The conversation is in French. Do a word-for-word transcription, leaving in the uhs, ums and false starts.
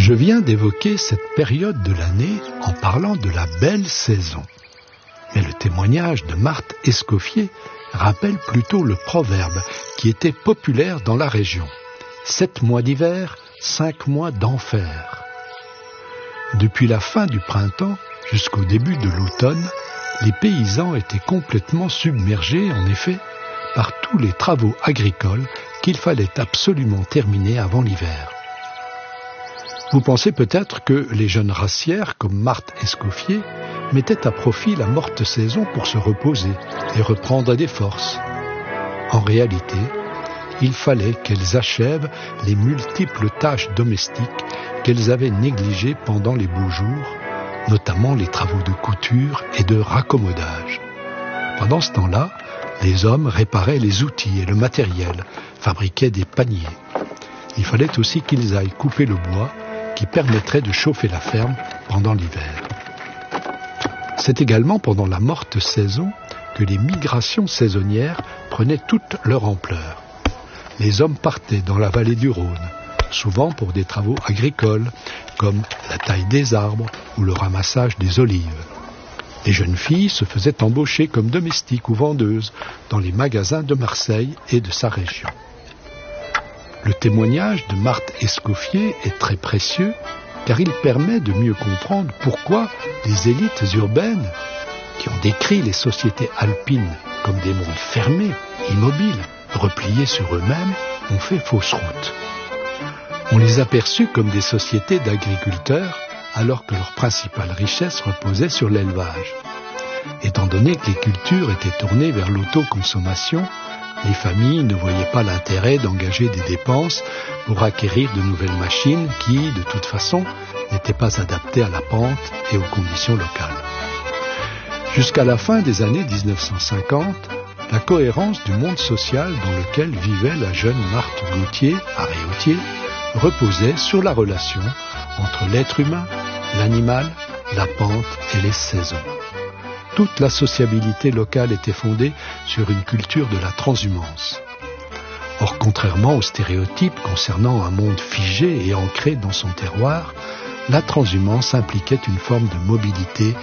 Je viens d'évoquer cette période de l'année en parlant de la belle saison. Mais le témoignage de Marthe Escoffier rappelle plutôt le proverbe qui était populaire dans la région. Sept mois d'hiver, cinq mois d'enfer. Depuis la fin du printemps jusqu'au début de l'automne, les paysans étaient complètement submergés, en effet, par tous les travaux agricoles qu'il fallait absolument terminer avant l'hiver. Vous pensez peut-être que les jeunes racières, comme Marthe Escoffier, mettaient à profit la morte saison pour se reposer et reprendre des forces. En réalité, il fallait qu'elles achèvent les multiples tâches domestiques qu'elles avaient négligées pendant les beaux jours, notamment les travaux de couture et de raccommodage. Pendant ce temps-là, les hommes réparaient les outils et le matériel, fabriquaient des paniers. Il fallait aussi qu'ils aillent couper le bois qui permettrait de chauffer la ferme pendant l'hiver. C'est également pendant la morte saison que les migrations saisonnières prenaient toute leur ampleur. Les hommes partaient dans la vallée du Rhône, souvent pour des travaux agricoles, comme la taille des arbres ou le ramassage des olives. Les jeunes filles se faisaient embaucher comme domestiques ou vendeuses dans les magasins de Marseille et de sa région. Le témoignage de Marthe Escoffier est très précieux car il permet de mieux comprendre pourquoi les élites urbaines, qui ont décrit les sociétés alpines comme des mondes fermés, immobiles, repliés sur eux-mêmes, ont fait fausse route. On les a perçus comme des sociétés d'agriculteurs alors que leur principale richesse reposait sur l'élevage. Étant donné que les cultures étaient tournées vers l'autoconsommation, les familles ne voyaient pas l'intérêt d'engager des dépenses pour acquérir de nouvelles machines qui, de toute façon, n'étaient pas adaptées à la pente et aux conditions locales. Jusqu'à la fin des années dix-neuf cent cinquante, la cohérence du monde social dans lequel vivait la jeune Marthe Gauthier, à Réautier, reposait sur la relation entre l'être humain, l'animal, la pente et les saisons. Toute la sociabilité locale était fondée sur une culture de la transhumance. Or, contrairement aux stéréotypes concernant un monde figé et ancré dans son terroir, la transhumance impliquait une forme de mobilité